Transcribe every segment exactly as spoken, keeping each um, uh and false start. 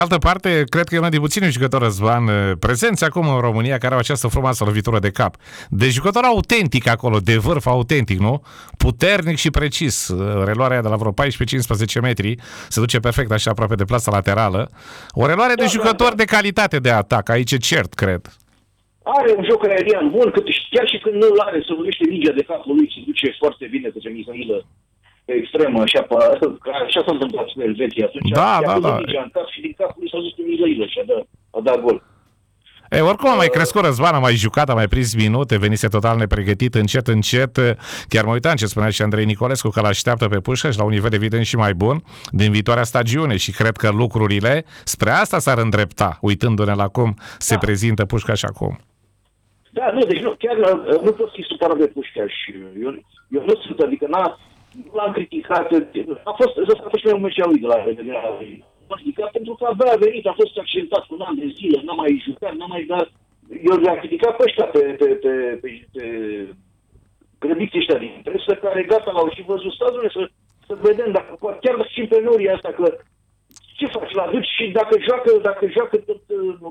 altă parte, cred că e unul din puțini jucători, Răzvan, prezenți acum în România, care au această frumoasă lovitură de cap. De jucător autentic acolo, de vârf autentic, nu? Puternic și precis. Reluarea de la vreo paisprezece cincisprezece metri se duce perfect așa aproape de plasa laterală. O reluare de da, jucător da, da. de calitate de atac. Aici e cert, cred. Are un joc aerian bun, cât, chiar și când nu îl are, să lovește mingea de capul lui, se duce foarte bine către Mihailă pe extremă, așa, așa s-a întâmplat cu Elveția. Atunci da, da, da. Mingea în cap și din capul lui s-a dus pe Mihailă și a dat, a dat gol. E, oricum a mai crescut Răzvan, a mai jucat, a mai prins minute, venise total nepregătit, încet, încet. Chiar mă uitam ce spunea și Andrei Nicolescu, că l-așteaptă pe Pușcaș la un nivel evident și mai bun din viitoarea stagiune și cred că lucrurile spre asta s-ar îndrepta, uitându-ne la cum da. se prezintă Pușcaș acum. Da, nu, deci nu, chiar nu pot fi supărat de Pușcaș. Eu, eu nu sunt, adică n-a, nu l-am criticat, a fost, ăsta a fost și un meci al lui de la revederea lui. Criticat pentru că abia a venit, a fost accidentat cu un an de zile, n-a mai jucat, n-a mai dat. Eu le-am criticat pe ăștia, pe, pe, pe, pe, pe grăbiții ăștia din presă, care gata l-au și văzut stazul, să, să vedem dacă, chiar și în penuria asta, că ce faci, la duci și dacă joacă, dacă joacă tot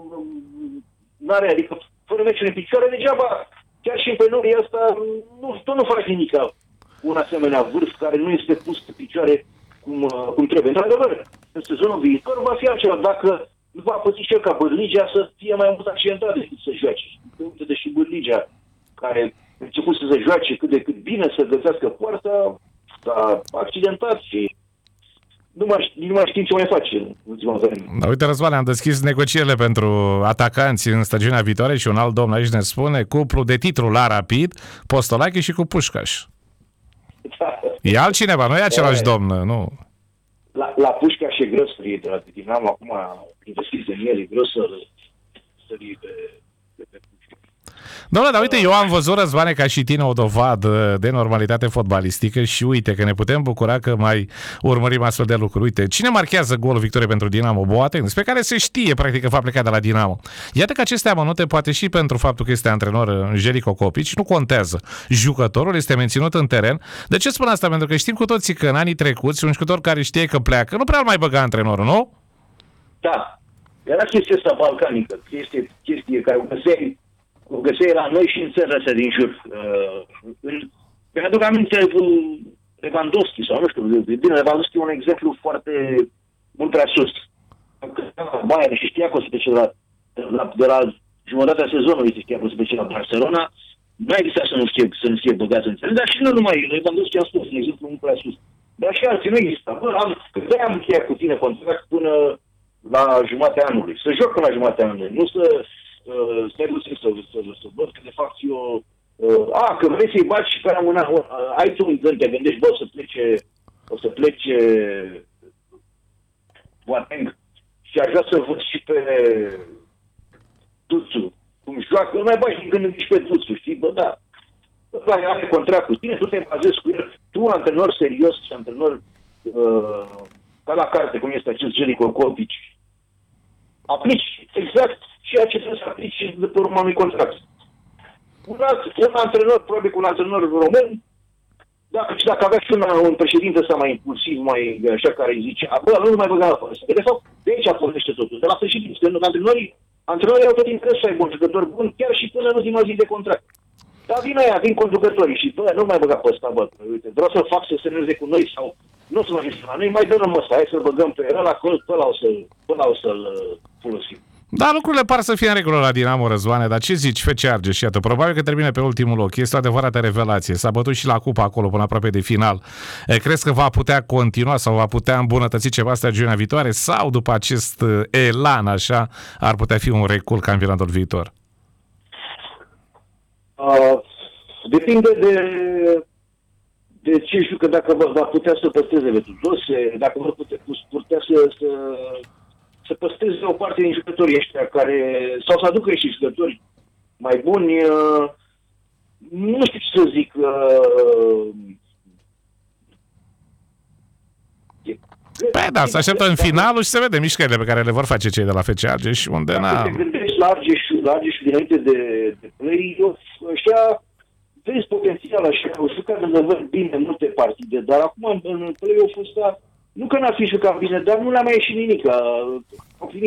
n-are, adică fără meciuri în picioare, degeaba, chiar și în penuria asta, nu, tu nu faci nimic un asemenea vârf care nu este pus pe picioare cum, cum trebuie. Într-adevăr, în sezonul viitor va fi altceva. Dacă nu va păți și el ca Bârligea să fie mai mult accidentat decât să joace. Uite, deși Bârligea, care a început să se joace cât de cât bine, să găsească poarta, s-a accidentat și nu mai, nu mai știm ce mai face în ultima vreme. Da, uite, Răzvan, am deschis negocierile pentru atacanți în stagiunea viitoare și un alt domn aici ne spune cuplu de titlu la Rapid, Postolache și cu Pușcaș. Da. E altcineva, nu e același da. domn, nu? La, la Pușcaș e greu să de la Dinamo, acum investiți în el, e greu să sări pe, pe, pe Dom'le, dar uite, eu am văzut, Răzvane, ca și tine o dovadă de normalitate fotbalistică și uite că ne putem bucura că mai urmărim astfel de lucruri. Uite, cine marchează golul victoriei pentru Dinamo? Boateng, despre care se știe practic că va pleca de la Dinamo. Iată că aceste amănunte, poate și pentru faptul că este antrenor Jelico Copici, nu contează. Jucătorul este menținut în teren. De ce spun asta? Pentru că știm cu toții că în anii trecuți un jucător care știe că pleacă, nu prea îl mai băga antrenorul, nu? Da. Era chestia asta balcanică, chestie, chestie care o găseai o găseai la noi și în țările astea din jur. Uh, Mi-aduc aminte cu Lewandowski, sau nu știu, bine, Lewandowski e un exemplu foarte mult prea sus. Bayern și știa că o să plece la, la, de la jumătatea sezonului, știa că o să plece la Barcelona, nu ai visat să nu fie, să nu fie băgați în țări, dar și nu numai Lewandowski a spus, un exemplu mult prea sus. Dar și alții nu există. Bă, am, că am încheiat cu tine contract până la jumatea anului. Să joc până la jumatea anului, nu să Uh, stai puțin să, să, să văd că de fapt eu uh, a, că vrei să-i baci și pe la mâna uh, ai tu un gând, te gândești, bă, o să plece o să plece Boateng și aș vrea să văd și pe Tuțu cum joacă, nu mai bagi din gând și pe Tuțu, știi, bă, da bă, are contract cu tine, tu te bazezi cu el, tu un antrenor serios și antrenor uh, ca la carte, cum este acest Jelico Copici, aplici exact ceea ce trebuie să aplici de pe urma unui contract. Un, alt, un antrenor, probabil cu un antrenor român, dacă, și dacă avea și un, un președinte sau mai impulsiv, mai așa, care îi zice, bă, nu mai băga la fără. De fapt, de aici pornește totul, de la președinte. Că antrenorii, antrenorii au tot interes să aibă un jucător bun, chiar și până în ultima zi de contract. Dar vin aia, vin conducătorii și, bă, nu mai băga pe ăsta, bă, uite, vreau să-l fac să se semneze cu noi sau nu să mă găsim la noi, mai dăm ăsta, hai să-l băgăm pe ăla, pe ăla o să-l, pe ăla o să-l folosim. Da, lucrurile par să fie în regulă la Dinamo, Răzvane, dar ce zici, F C Argeș? Iată, probabil că termine pe ultimul loc. Este o adevărată revelație. S-a bătut și la cupa acolo până aproape de final. Crezi că va putea continua sau va putea îmbunătăți ceva stagiunea viitoare sau după acest elan, așa, ar putea fi un recul campionatul viitor? Uh, depinde de de ce jucă, dacă va, va putea să păstreze Vetuzose, dacă va putea, putea să, să să păstreze o parte din jucătorii ăștia care, sau să aducă și jucători mai buni, nu știu ce să zic. Păi da, să așteptăm în finalul și să vedem mișcările pe care le vor face cei de la F C Argeș, unde Dacă n-a... te gândești la Argeșul, la Argeșul dinainte de, de play-off, ăștia vezi potențial, așa că au jucat de bine multe partide, dar acum în play-off-ul ăsta nu că n-ar fi jucat bine, dar nu le-a mai ieșit nimic. Au